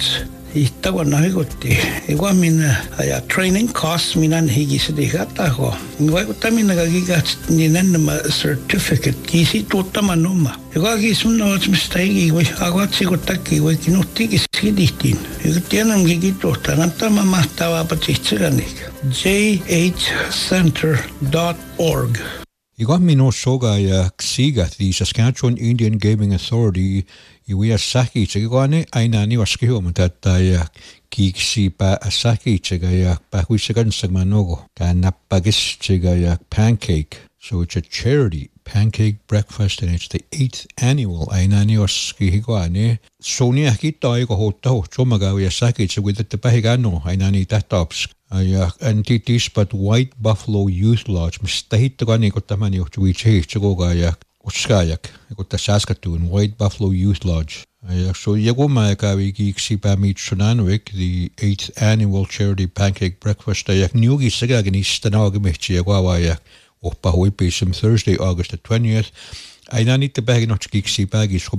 ittawa nahigutti igwa mina aya training costs minan higisdigata ho igwa utamina gagigat ninanma certificate kisi tuttamanuma igwa gisumno mistake igwa agwatsigutakki igwa kinutti gisidihtin igtianam gigitota nantama mahtawa patitsiranik jhcenter.org. Igwa mino soga ya ksiga the Saskatchewan Indian Gaming Authority iwi asaki chigwane ainani waskiho mutata ya kiksi pa asaki chigaya pa huisagan sagmanogo kanapagis chigaya pancake. So it's a charity pancake breakfast and it's the 8th annual ainani waskihigwane. Sonia hita igo hota ho chomagawi asaki chigwita tapahigano ainani tatops. Entities but White Buffalo Youth Lodge mistahitagani kotamani uchiwichi chigogayak uskayak ikota Saskatoon White Buffalo Youth Lodge. So yagoma kawiki ksipamit sunanwik the 8th annual charity pancake breakfast ayak nyugi sagagani stanagamichi yagwawayak opahoipism Thursday August the 20th. Ainani tabaginoch kiksipagis